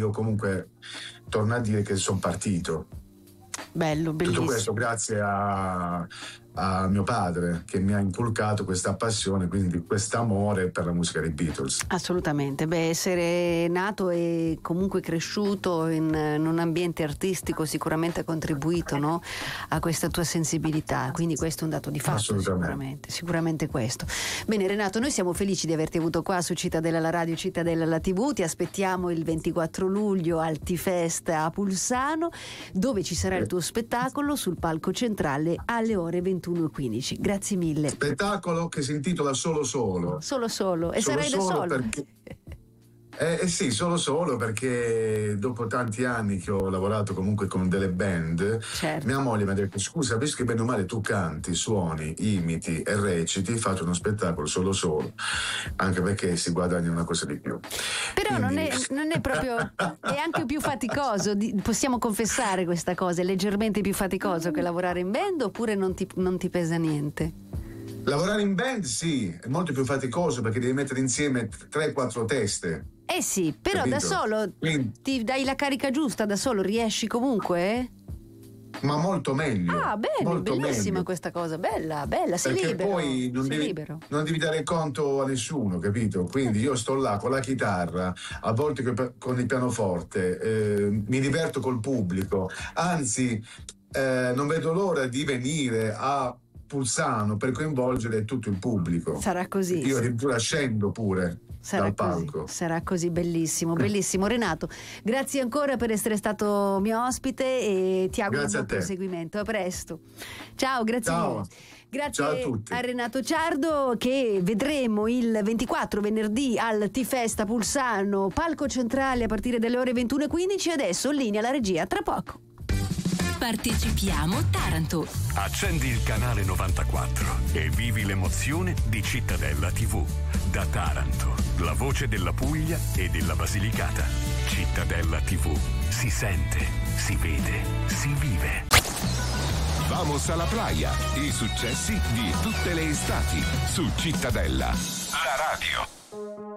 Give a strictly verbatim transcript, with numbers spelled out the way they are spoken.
io comunque torno a dire che sono partito. Bello, bellissimo. Tutto questo grazie a, a mio padre, che mi ha inculcato questa passione, quindi quest'amore per la musica dei Beatles. Assolutamente. Beh, essere nato e comunque cresciuto in, in un ambiente artistico sicuramente ha contribuito, no, a questa tua sensibilità, quindi questo è un dato di fatto. Sicuramente, sicuramente questo. Bene Renato, noi siamo felici di averti avuto qua su Cittadella la Radio, Cittadella la tivù. Ti aspettiamo il ventiquattro luglio al T-Fest a Pulsano, dove ci sarà il tuo spettacolo sul palco centrale alle ore ventuno e quindici. Grazie mille. Spettacolo che si intitola Solo Solo. Solo Solo. E solo sarai da solo solo? Perché... Eh, eh sì, solo solo perché dopo tanti anni che ho lavorato comunque con delle band, certo. Mia moglie mi ha detto: scusa, visto che bene o male tu canti, suoni, imiti e reciti, faccio uno spettacolo solo solo, anche perché si guadagna una cosa di più. Però Quindi... non, è, non è proprio, è anche più faticoso, possiamo confessare questa cosa, è leggermente più faticoso che lavorare in band, oppure non ti, non ti pesa niente? Lavorare in band sì, è molto più faticoso perché devi mettere insieme tre quattro teste. Eh sì, però capito? Da solo Quindi... ti dai la carica giusta, da solo riesci comunque? Ma molto meglio. Ah, bene, molto bellissima meglio. questa cosa, bella, bella, sei perché libero. poi non sei devi, libero. non devi dare conto a nessuno, capito? Quindi io sto là con la chitarra, a volte con il pianoforte, eh, mi diverto col pubblico, anzi eh, non vedo l'ora di venire a Pulsano per coinvolgere tutto il pubblico. Sarà così. Io addirittura scendo pure sarà dal così, palco. Sarà così, bellissimo, bellissimo. Renato, grazie ancora per essere stato mio ospite e ti auguro Grazie un buon proseguimento. A presto. Ciao, grazie Ciao. mille. Grazie Ciao a tutti. a Renato Ciardo, che vedremo il ventiquattro venerdì al T-Fest a Pulsano, palco centrale a partire dalle ore ventuno e quindici. Adesso in linea la regia, tra poco. Partecipiamo Taranto. Accendi il canale novantaquattro e vivi l'emozione di Cittadella tivù. Da Taranto, la voce della Puglia e della Basilicata. Cittadella tivù. Si sente, si vede, si vive. Vamos alla playa. I successi di tutte le estati su Cittadella. La radio.